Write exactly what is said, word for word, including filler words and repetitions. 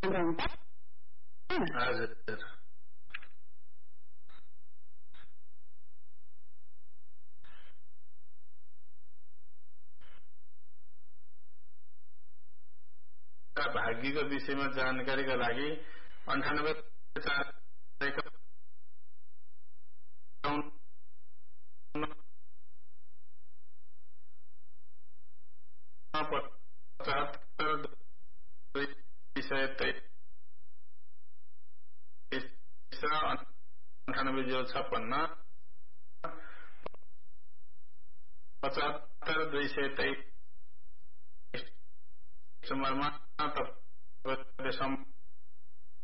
हजुर भाग्यको विषयमा जानकारीका लागि अन्ठानब्बे चार पचहत्तर दुई सय तेइस अन्ठानब्बे जिरो छप्पन्न पचहत्तर दुई सय तेइस नम्बरमा